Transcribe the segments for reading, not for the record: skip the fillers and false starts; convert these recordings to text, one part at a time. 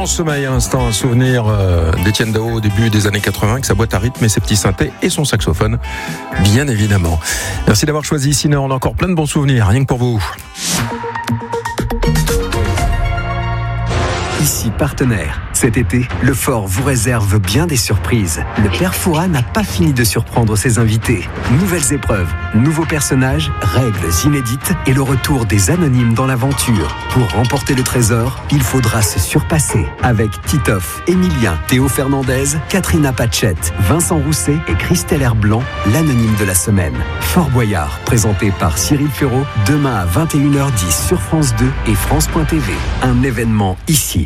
sommeil à l'instant, un souvenir d'Étienne Dao au début des années 80 avec sa boîte à rythme et ses petits synthés et son saxophone, bien évidemment. Merci d'avoir choisi Ici Nord, on a encore plein de bons souvenirs, rien que pour vous. Ici partenaire. Cet été, le Fort vous réserve bien des surprises. Le Père Fouras n'a pas fini de surprendre ses invités. Nouvelles épreuves, nouveaux personnages, règles inédites et le retour des anonymes dans l'aventure. Pour remporter le trésor, il faudra se surpasser. Avec Titoff, Emilien, Théo Fernandez, Katrina Pachette, Vincent Rousset et Christelle Herblanc, l'anonyme de la semaine. Fort Boyard, présenté par Cyril Ferraud, demain à 21h10 sur France 2 et France.tv. Un événement ici.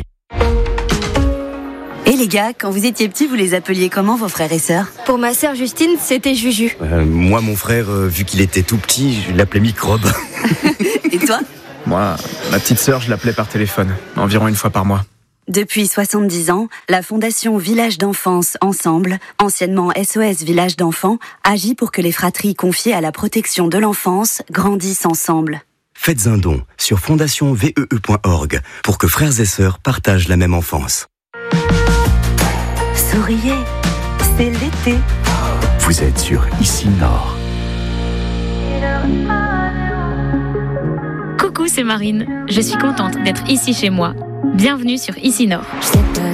Et les gars, quand vous étiez petits, vous les appeliez comment vos frères et sœurs ? Pour ma sœur Justine, c'était Juju. Moi, mon frère, vu qu'il était tout petit, je l'appelais Microbe. Et toi ? Moi, ma petite sœur, je l'appelais par téléphone, environ une fois par mois. Depuis 70 ans, la Fondation Village d'Enfance Ensemble, anciennement SOS Village d'Enfants, agit pour que les fratries confiées à la protection de l'enfance grandissent ensemble. Faites un don sur fondationvee.org pour que frères et sœurs partagent la même enfance. Souriez, c'est l'été. Vous êtes sur Ici Nord. Coucou, c'est Marine. Je suis contente d'être ici chez moi. Bienvenue sur Ici Nord.